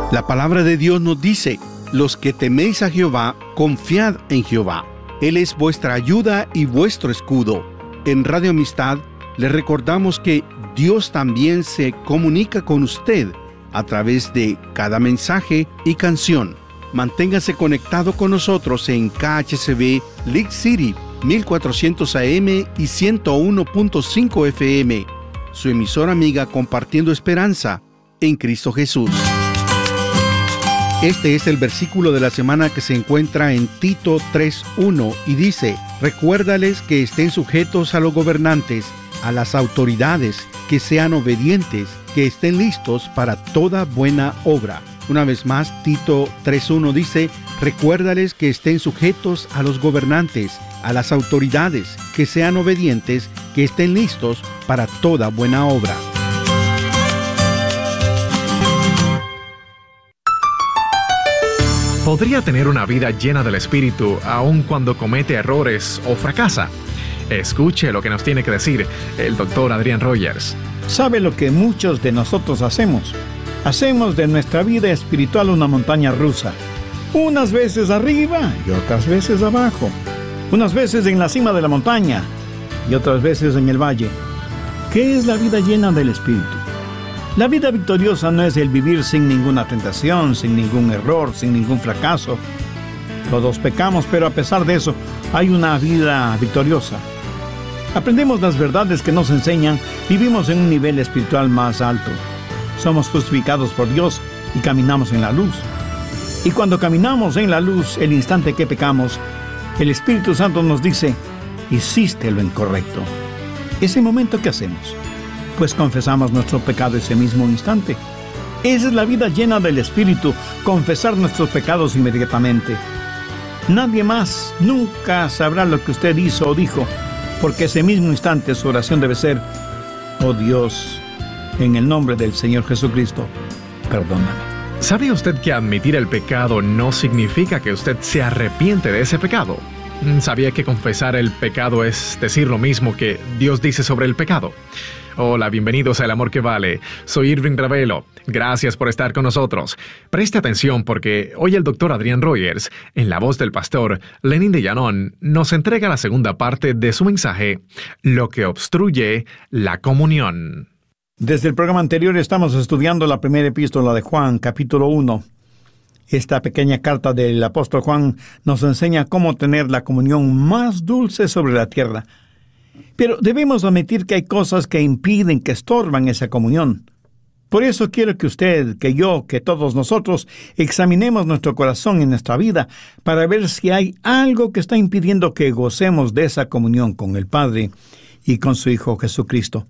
La palabra de Dios nos dice: los que teméis a Jehová, confiad en Jehová. Él es vuestra ayuda y vuestro escudo. En Radio Amistad le recordamos que Dios también se comunica con usted a través de cada mensaje y canción. Manténgase conectado con nosotros en KHCB League City 1400 AM y 101.5 FM. Su emisora amiga, compartiendo esperanza en Cristo Jesús. Este es el versículo de la semana que se encuentra en Tito 3:1 y dice: recuérdales que estén sujetos a los gobernantes, a las autoridades, que sean obedientes, que estén listos para toda buena obra. Una vez más, Tito 3:1 dice: recuérdales que estén sujetos a los gobernantes, a las autoridades, que sean obedientes, que estén listos para toda buena obra. Podría tener una vida llena del Espíritu aun cuando comete errores o fracasa. Escuche lo que nos tiene que decir el Dr. Adrian Rogers. ¿Sabe lo que muchos de nosotros hacemos? Hacemos de nuestra vida espiritual una montaña rusa. Unas veces arriba y otras veces abajo. Unas veces en la cima de la montaña y otras veces en el valle. ¿Qué es la vida llena del Espíritu? La vida victoriosa no es el vivir sin ninguna tentación, sin ningún error, sin ningún fracaso. Todos pecamos, pero a pesar de eso, hay una vida victoriosa. Aprendemos las verdades que nos enseñan, vivimos en un nivel espiritual más alto. Somos justificados por Dios y caminamos en la luz. Y cuando caminamos en la luz, el instante que pecamos, el Espíritu Santo nos dice: hiciste lo incorrecto. Ese momento, ¿qué hacemos? Pues confesamos nuestro pecado ese mismo instante. Esa es la vida llena del Espíritu, confesar nuestros pecados inmediatamente. Nadie más nunca sabrá lo que usted hizo o dijo, porque ese mismo instante su oración debe ser: oh Dios, en el nombre del Señor Jesucristo, perdóname. ¿Sabe usted que admitir el pecado no significa que usted se arrepiente de ese pecado? ¿Sabía que confesar el pecado es decir lo mismo que Dios dice sobre el pecado? Hola, bienvenidos a El Amor que Vale. Soy Irving Ravelo. Gracias por estar con nosotros. Preste atención porque hoy el Dr. Adrian Rogers, en la voz del pastor Lenin de Llanón, nos entrega la segunda parte de su mensaje: lo que obstruye la comunión. Desde el programa anterior estamos estudiando la primera epístola de Juan, capítulo 1. Esta pequeña carta del apóstol Juan nos enseña cómo tener la comunión más dulce sobre la tierra. Pero debemos admitir que hay cosas que impiden, que estorban esa comunión. Por eso quiero que usted, que yo, que todos nosotros examinemos nuestro corazón y nuestra vida para ver si hay algo que está impidiendo que gocemos de esa comunión con el Padre y con su Hijo Jesucristo.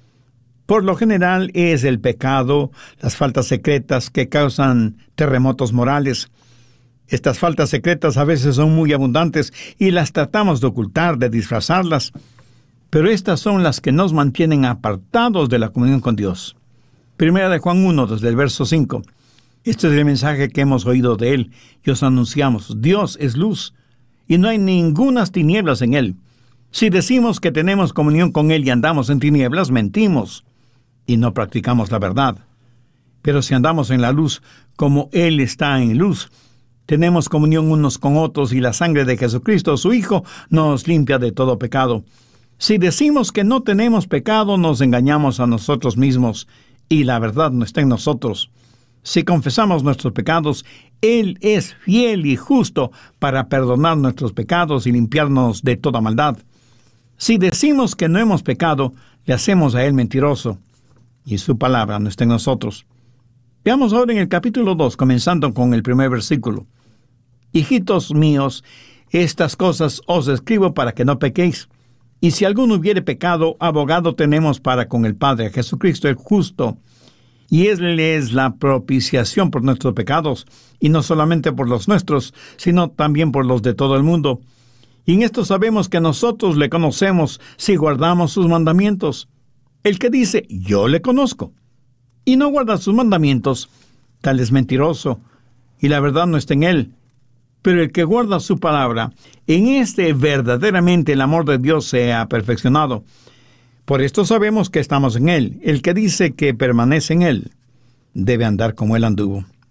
Por lo general es el pecado, las faltas secretas que causan terremotos morales. Estas faltas secretas a veces son muy abundantes y las tratamos de ocultar, de disfrazarlas. Pero estas son las que nos mantienen apartados de la comunión con Dios. Primera de Juan 1, desde el verso 5. Este es el mensaje que hemos oído de Él y os anunciamos: Dios es luz y no hay ningunas tinieblas en Él. Si decimos que tenemos comunión con Él y andamos en tinieblas, mentimos y no practicamos la verdad. Pero si andamos en la luz, como Él está en luz, tenemos comunión unos con otros y la sangre de Jesucristo, su Hijo, nos limpia de todo pecado. Si decimos que no tenemos pecado, nos engañamos a nosotros mismos y la verdad no está en nosotros. Si confesamos nuestros pecados, Él es fiel y justo para perdonar nuestros pecados y limpiarnos de toda maldad. Si decimos que no hemos pecado, le hacemos a Él mentiroso y su palabra no está en nosotros. Veamos ahora en el capítulo 2, comenzando con el primer versículo. Hijitos míos, estas cosas os escribo para que no pequéis. Y si alguno hubiere pecado, abogado tenemos para con el Padre, Jesucristo el justo. Y Él es la propiciación por nuestros pecados, y no solamente por los nuestros, sino también por los de todo el mundo. Y en esto sabemos que nosotros le conocemos si guardamos sus mandamientos. El que dice, yo le conozco, y no guarda sus mandamientos, tal es mentiroso, y la verdad no está en él. Pero el que guarda su palabra, en este verdaderamente el amor de Dios se ha perfeccionado. Por esto sabemos que estamos en Él. El que dice que permanece en Él, debe andar como Él anduvo.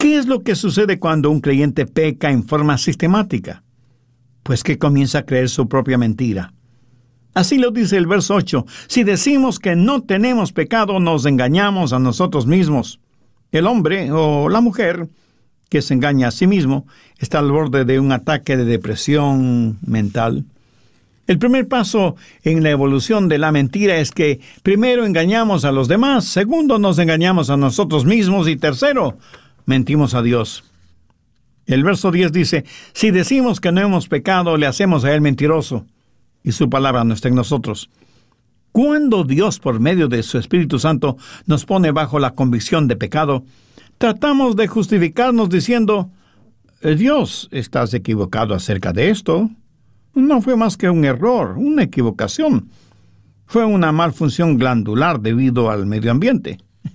¿Qué es lo que sucede cuando un creyente peca en forma sistemática? Pues que comienza a creer su propia mentira. Así lo dice el verso 8. Si decimos que no tenemos pecado, nos engañamos a nosotros mismos. El hombre o la mujer que se engaña a sí mismo está al borde de un ataque de depresión mental. El primer paso en la evolución de la mentira es que primero engañamos a los demás, segundo nos engañamos a nosotros mismos y tercero, mentimos a Dios. El verso 10 dice, si decimos que no hemos pecado, le hacemos a él mentiroso, y su palabra no está en nosotros. Cuando Dios, por medio de su Espíritu Santo, nos pone bajo la convicción de pecado, tratamos de justificarnos diciendo, Dios, estás equivocado acerca de esto. No fue más que un error, una equivocación. Fue una malfunción glandular debido al medio ambiente.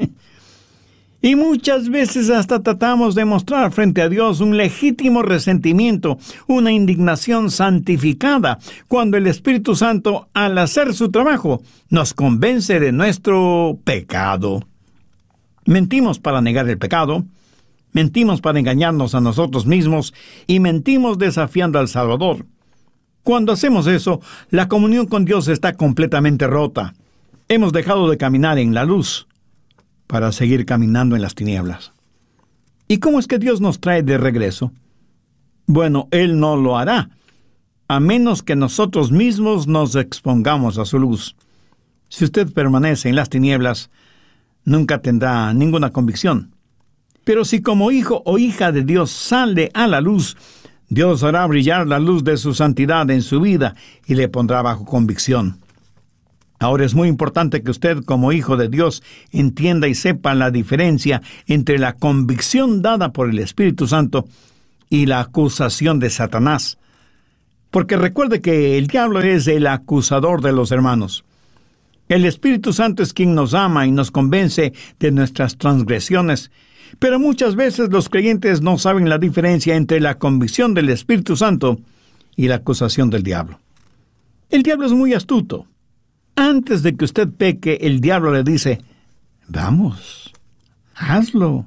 Y muchas veces hasta tratamos de mostrar frente a Dios un legítimo resentimiento, una indignación santificada, cuando el Espíritu Santo, al hacer su trabajo, nos convence de nuestro pecado. Mentimos para negar el pecado, mentimos para engañarnos a nosotros mismos y mentimos desafiando al Salvador. Cuando hacemos eso, la comunión con Dios está completamente rota. Hemos dejado de caminar en la luz para seguir caminando en las tinieblas. ¿Y cómo es que Dios nos trae de regreso? Bueno, Él no lo hará, a menos que nosotros mismos nos expongamos a su luz. Si usted permanece en las tinieblas, nunca tendrá ninguna convicción. Pero si como hijo o hija de Dios sale a la luz, Dios hará brillar la luz de su santidad en su vida y le pondrá bajo convicción. Ahora es muy importante que usted, como hijo de Dios, entienda y sepa la diferencia entre la convicción dada por el Espíritu Santo y la acusación de Satanás. Porque recuerde que el diablo es el acusador de los hermanos. El Espíritu Santo es quien nos ama y nos convence de nuestras transgresiones. Pero muchas veces los creyentes no saben la diferencia entre la convicción del Espíritu Santo y la acusación del diablo. El diablo es muy astuto. Antes de que usted peque, el diablo le dice, vamos, hazlo.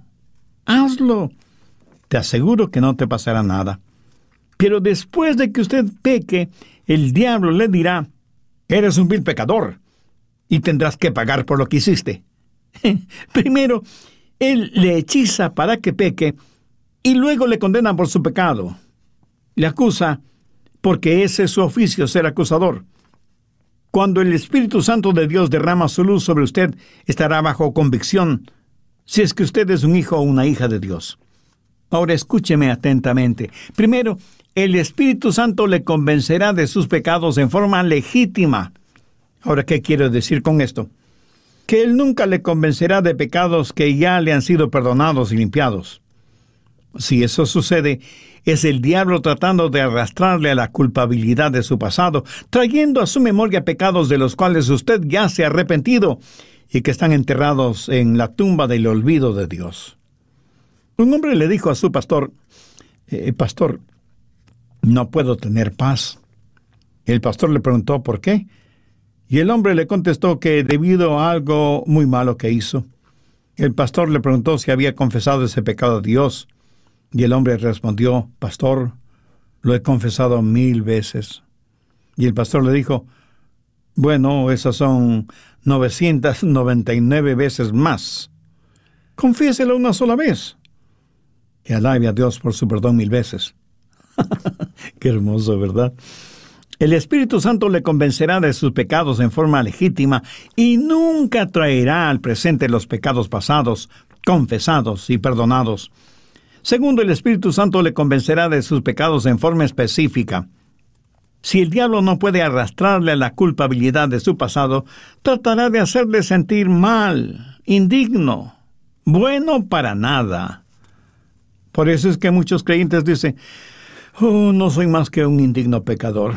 Te aseguro que no te pasará nada. Pero después de que usted peque, el diablo le dirá, eres un vil pecador y tendrás que pagar por lo que hiciste. Primero, él le hechiza para que peque y luego le condena por su pecado. Le acusa porque ese es su oficio, ser acusador. Cuando el Espíritu Santo de Dios derrama su luz sobre usted, estará bajo convicción si es que usted es un hijo o una hija de Dios. Ahora escúcheme atentamente. Primero, el Espíritu Santo le convencerá de sus pecados en forma legítima. Ahora, ¿qué quiero decir con esto? Que Él nunca le convencerá de pecados que ya le han sido perdonados y limpiados. Si eso sucede, es el diablo tratando de arrastrarle a la culpabilidad de su pasado, trayendo a su memoria pecados de los cuales usted ya se ha arrepentido y que están enterrados en la tumba del olvido de Dios. Un hombre le dijo a su pastor, pastor, no puedo tener paz. El pastor le preguntó por qué, y el hombre le contestó que debido a algo muy malo que hizo. El pastor le preguntó si había confesado ese pecado a Dios. Y el hombre respondió, pastor, lo he confesado 1000 veces. Y el pastor le dijo, bueno, esas son 999 veces más. Confiéselo una sola vez. Y alabe a Dios por su perdón 1000 veces. Qué hermoso, ¿verdad? El Espíritu Santo le convencerá de sus pecados en forma legítima y nunca traerá al presente los pecados pasados, confesados y perdonados. Segundo, el Espíritu Santo le convencerá de sus pecados en forma específica. Si el diablo no puede arrastrarle a la culpabilidad de su pasado, tratará de hacerle sentir mal, indigno, bueno para nada. Por eso es que muchos creyentes dicen, no soy más que un indigno pecador.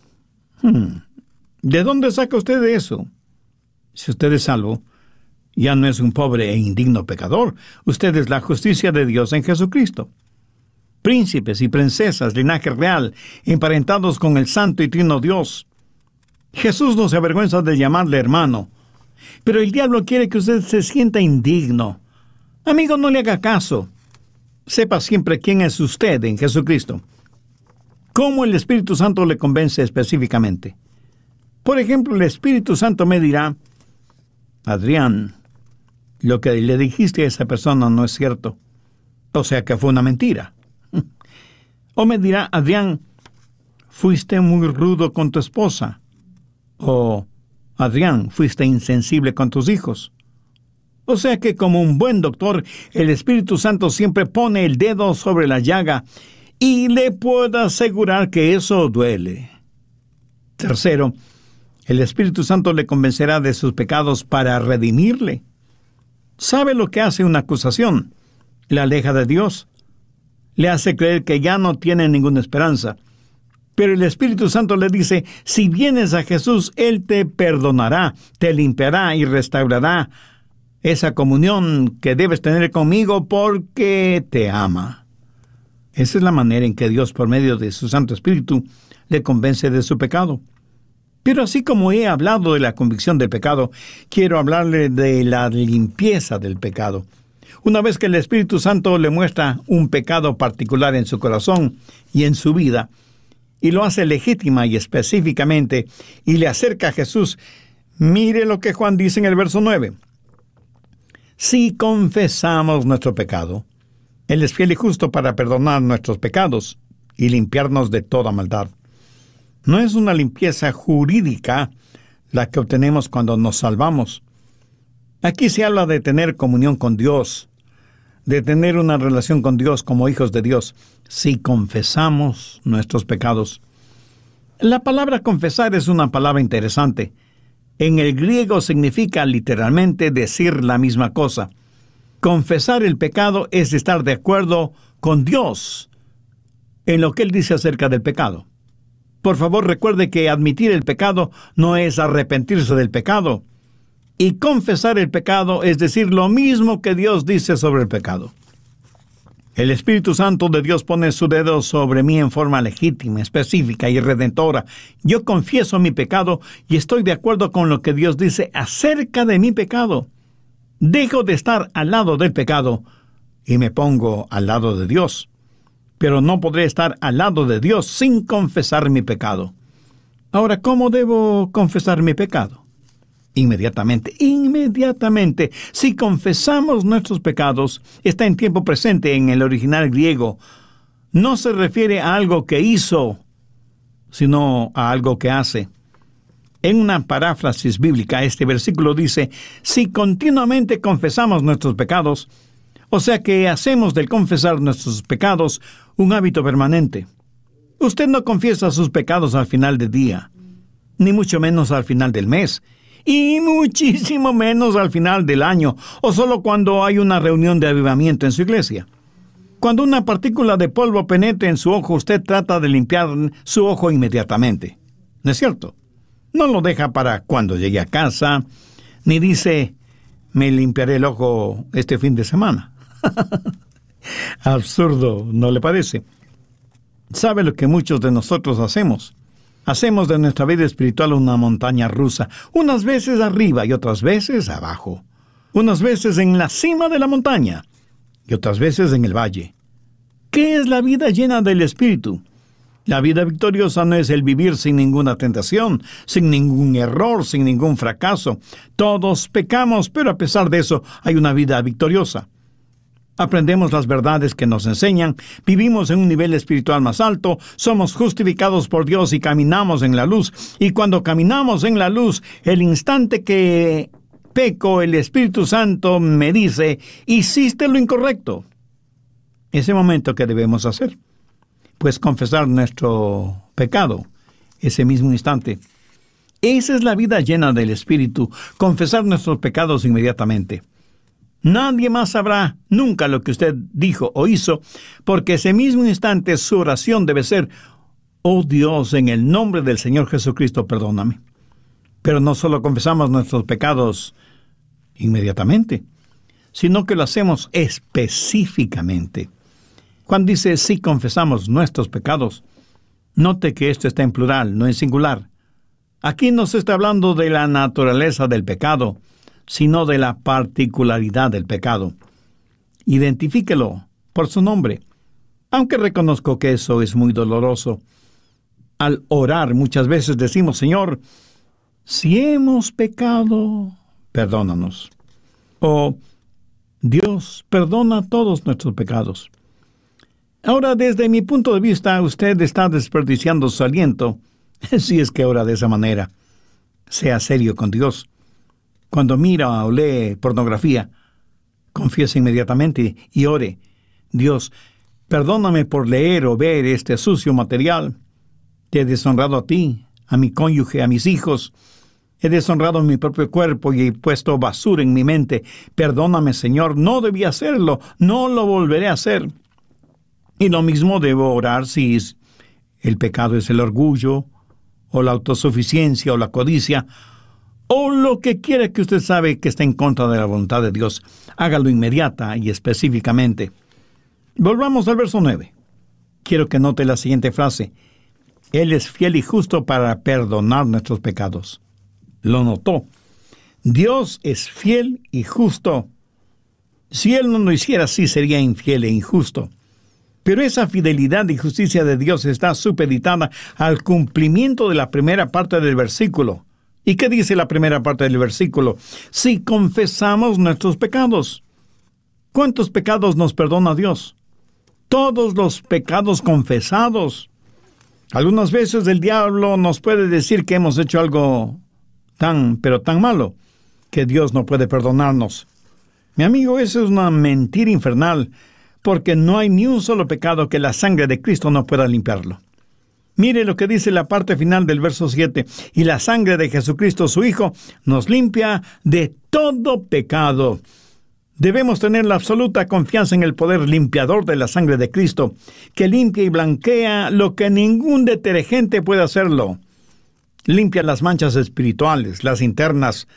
¿De dónde saca usted eso? Si usted es salvo, ya no es un pobre e indigno pecador. Usted es la justicia de Dios en Jesucristo. Príncipes y princesas, linaje real, emparentados con el santo y trino Dios. Jesús no se avergüenza de llamarle hermano. Pero el diablo quiere que usted se sienta indigno. Amigo, no le haga caso. sepa siempre quién es usted en Jesucristo. ¿Cómo el Espíritu Santo le convence específicamente? Por ejemplo, el Espíritu Santo me dirá: Adrián, lo que le dijiste a esa persona no es cierto. O sea que fue una mentira. O me dirá: Adrián, fuiste muy rudo con tu esposa. O: Adrián, fuiste insensible con tus hijos. O sea que, como un buen doctor, el Espíritu Santo siempre pone el dedo sobre la llaga y le puedo asegurar que eso duele. Tercero, el Espíritu Santo le convencerá de sus pecados para redimirle. ¿Sabe lo que hace una acusación? Le aleja de Dios. Le hace creer que ya no tiene ninguna esperanza. Pero el Espíritu Santo le dice: si vienes a Jesús, Él te perdonará, te limpiará y restaurará esa comunión que debes tener conmigo porque te ama. Esa es la manera en que Dios, por medio de su Santo Espíritu, le convence de su pecado. Pero así como he hablado de la convicción del pecado, quiero hablarle de la limpieza del pecado. Una vez que el Espíritu Santo le muestra un pecado particular en su corazón y en su vida, y lo hace legítima y específicamente, y le acerca a Jesús, mire lo que Juan dice en el verso 9. Si confesamos nuestro pecado, Él es fiel y justo para perdonar nuestros pecados y limpiarnos de toda maldad. No es una limpieza jurídica la que obtenemos cuando nos salvamos. Aquí se habla de tener comunión con Dios, de tener una relación con Dios como hijos de Dios, si confesamos nuestros pecados. La palabra confesar es una palabra interesante. En el griego significa literalmente decir la misma cosa. Confesar el pecado es estar de acuerdo con Dios en lo que Él dice acerca del pecado. Por favor, recuerde que admitir el pecado no es arrepentirse del pecado. Y confesar el pecado es decir lo mismo que Dios dice sobre el pecado. El Espíritu Santo de Dios pone su dedo sobre mí en forma legítima, específica y redentora. Yo confieso mi pecado y estoy de acuerdo con lo que Dios dice acerca de mi pecado. Dejo de estar al lado del pecado y me pongo al lado de Dios. Pero no podré estar al lado de Dios sin confesar mi pecado. Ahora, ¿cómo debo confesar mi pecado? Inmediatamente. Si confesamos nuestros pecados, está en tiempo presente en el original griego. No se refiere a algo que hizo, sino a algo que hace. En una paráfrasis bíblica, este versículo dice: si continuamente confesamos nuestros pecados, o sea que hacemos del confesar nuestros pecados un hábito permanente. Usted no confiesa sus pecados al final del día, ni mucho menos al final del mes, y muchísimo menos al final del año, o solo cuando hay una reunión de avivamiento en su iglesia. Cuando una partícula de polvo penetre en su ojo, usted trata de limpiar su ojo inmediatamente. ¿No es cierto? No lo deja para cuando llegue a casa, ni dice: me limpiaré el ojo este fin de semana. Absurdo, ¿no le parece? ¿Sabe lo que muchos de nosotros hacemos? Hacemos de nuestra vida espiritual una montaña rusa, unas veces arriba y otras veces abajo. Unas veces en la cima de la montaña y otras veces en el valle. ¿Qué es la vida llena del Espíritu? La vida victoriosa no es el vivir sin ninguna tentación, sin ningún error, sin ningún fracaso. Todos pecamos, pero a pesar de eso hay una vida victoriosa. Aprendemos las verdades que nos enseñan, vivimos en un nivel espiritual más alto, somos justificados por Dios y caminamos en la luz. Y cuando caminamos en la luz, el instante que peco, el Espíritu Santo me dice: hiciste lo incorrecto. Ese momento, ¿qué debemos hacer? Pues confesar nuestro pecado, ese mismo instante. Esa es la vida llena del Espíritu, confesar nuestros pecados inmediatamente. Nadie más sabrá nunca lo que usted dijo o hizo, porque ese mismo instante su oración debe ser: oh Dios, en el nombre del Señor Jesucristo, perdóname. Pero no solo confesamos nuestros pecados inmediatamente, sino que lo hacemos específicamente. Cuando dice si confesamos nuestros pecados, note que esto está en plural, no en singular. Aquí no se está hablando de la naturaleza del pecado, sino de la particularidad del pecado. Identifíquelo por su nombre. Aunque reconozco que eso es muy doloroso. Al orar muchas veces decimos, Señor, si hemos pecado, perdónanos. O, Dios, perdona todos nuestros pecados. Ahora, desde mi punto de vista, usted está desperdiciando su aliento, si es que ora de esa manera. Sea serio con Dios. Cuando mira o lee pornografía, confiese inmediatamente y ore. Dios, perdóname por leer o ver este sucio material. Te he deshonrado a ti, a mi cónyuge, a mis hijos. He deshonrado mi propio cuerpo y he puesto basura en mi mente. Perdóname, Señor, no debí hacerlo, no lo volveré a hacer. Y lo mismo debo orar si el pecado es el orgullo, o la autosuficiencia, o la codicia, o lo que quiera que usted sabe que está en contra de la voluntad de Dios. Hágalo inmediata y específicamente. Volvamos al verso 9. Quiero que note la siguiente frase. Él es fiel y justo para perdonar nuestros pecados. Lo notó. Dios es fiel y justo. Si Él no lo hiciera así, sería infiel e injusto. Pero esa fidelidad y justicia de Dios está supeditada al cumplimiento de la primera parte del versículo. ¿Y qué dice la primera parte del versículo? Si confesamos nuestros pecados. ¿Cuántos pecados nos perdona Dios? Todos los pecados confesados. Algunas veces el diablo nos puede decir que hemos hecho algo pero tan malo, que Dios no puede perdonarnos. Mi amigo, eso es una mentira infernal, porque no hay ni un solo pecado que la sangre de Cristo no pueda limpiarlo. Mire lo que dice la parte final del verso 7. Y la sangre de Jesucristo, su Hijo, nos limpia de todo pecado. Debemos tener la absoluta confianza en el poder limpiador de la sangre de Cristo, que limpia y blanquea lo que ningún detergente puede hacerlo. Limpia las manchas espirituales, las internas,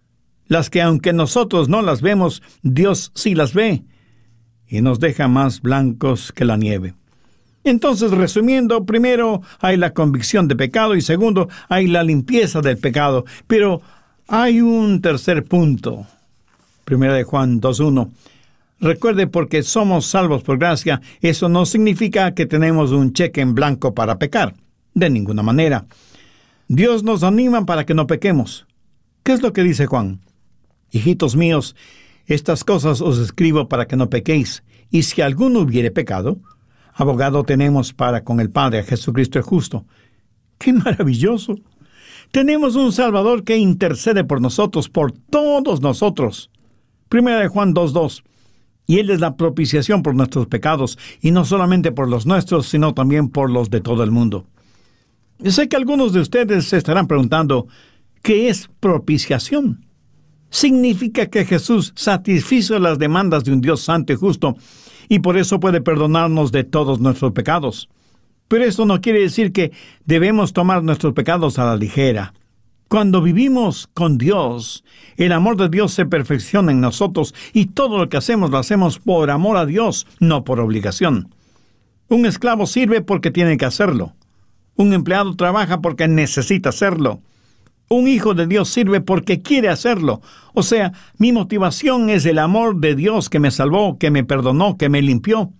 las que aunque nosotros no las vemos, Dios sí las ve, y nos deja más blancos que la nieve. Entonces, resumiendo, primero hay la convicción de pecado y segundo hay la limpieza del pecado. Pero hay un tercer punto. Primera de Juan 2:1. Recuerde, porque somos salvos por gracia, eso no significa que tenemos un cheque en blanco para pecar. De ninguna manera. Dios nos anima para que no pequemos. ¿Qué es lo que dice Juan? Hijitos míos, estas cosas os escribo para que no pequéis. Y si alguno hubiere pecado, abogado tenemos para con el Padre, a Jesucristo el justo. ¡Qué maravilloso! Tenemos un Salvador que intercede por nosotros, por todos nosotros. Primera de Juan 2:2. Y Él es la propiciación por nuestros pecados, y no solamente por los nuestros, sino también por los de todo el mundo. Yo sé que algunos de ustedes se estarán preguntando, ¿qué es propiciación? Significa que Jesús satisfizo las demandas de un Dios santo y justo, y por eso puede perdonarnos de todos nuestros pecados. Pero esto no quiere decir que debemos tomar nuestros pecados a la ligera. Cuando vivimos con Dios, el amor de Dios se perfecciona en nosotros, y todo lo que hacemos lo hacemos por amor a Dios, no por obligación. Un esclavo sirve porque tiene que hacerlo. Un empleado trabaja porque necesita hacerlo. Un hijo de Dios sirve porque quiere hacerlo. O sea, mi motivación es el amor de Dios que me salvó, que me perdonó, que me limpió.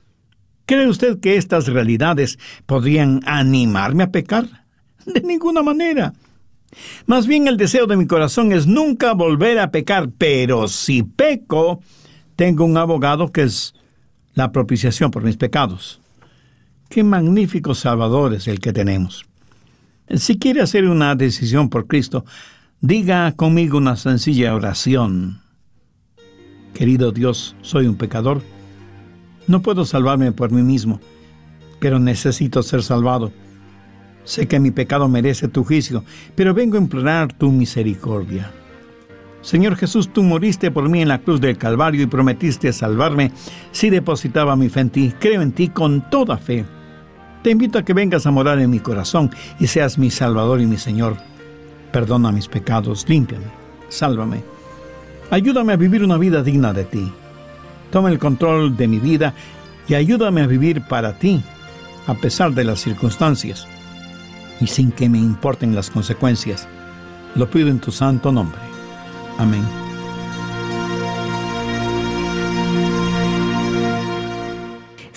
¿Cree usted que estas realidades podrían animarme a pecar? De ninguna manera. Más bien el deseo de mi corazón es nunca volver a pecar, pero si peco, tengo un abogado que es la propiciación por mis pecados. ¡Qué magnífico Salvador es el que tenemos! Si quiere hacer una decisión por Cristo, diga conmigo una sencilla oración. Querido Dios, soy un pecador. No puedo salvarme por mí mismo, pero necesito ser salvado. Sé que mi pecado merece tu juicio, pero vengo a implorar tu misericordia. Señor Jesús, tú moriste por mí en la cruz del Calvario y prometiste salvarme si depositaba mi fe en ti. Creo en ti con toda fe. Te invito a que vengas a morar en mi corazón y seas mi Salvador y mi Señor. Perdona mis pecados, límpiame, sálvame. Ayúdame a vivir una vida digna de ti. Toma el control de mi vida y ayúdame a vivir para ti, a pesar de las circunstancias y sin que me importen las consecuencias. Lo pido en tu santo nombre. Amén.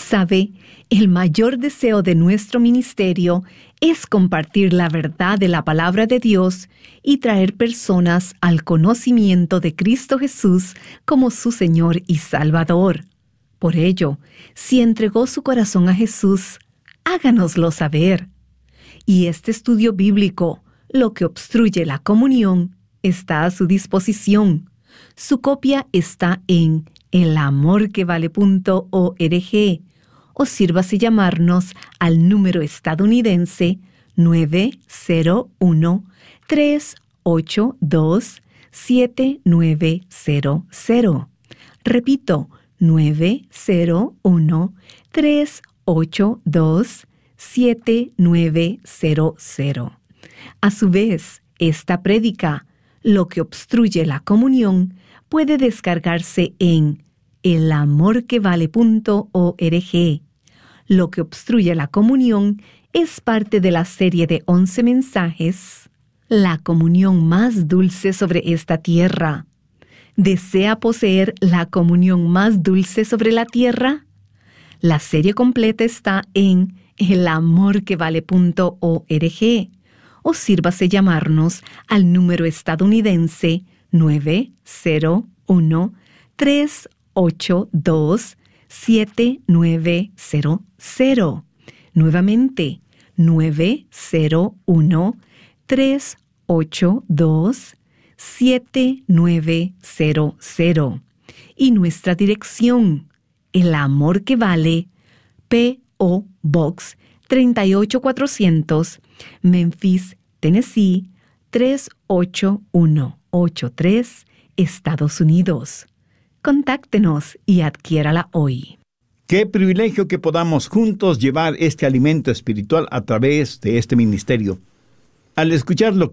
Sabe, el mayor deseo de nuestro ministerio es compartir la verdad de la palabra de Dios y traer personas al conocimiento de Cristo Jesús como su Señor y Salvador. Por ello, si entregó su corazón a Jesús, háganoslo saber. Y este estudio bíblico, Lo que obstruye la comunión, está a su disposición. Su copia está en elamorquevale.org o sírvase llamarnos al número estadounidense 901-382-7900. Repito, 901-382-7900. A su vez, esta prédica, Lo que obstruye la comunión, puede descargarse en elamorquevale.org. Lo que obstruye la comunión es parte de la serie de 11 mensajes, La comunión más dulce sobre esta tierra. ¿Desea poseer la comunión más dulce sobre la tierra? La serie completa está en elamorquevale.org o sírvase llamarnos al número estadounidense 901-382-7900. Nuevamente, 901-382-7900. Y nuestra dirección, El Amor que Vale, P.O. Box 38400, Memphis, Tennessee 38183, Estados Unidos. Contáctenos y adquiérala hoy. Qué privilegio que podamos juntos llevar este alimento espiritual a través de este ministerio. Al escuchar lo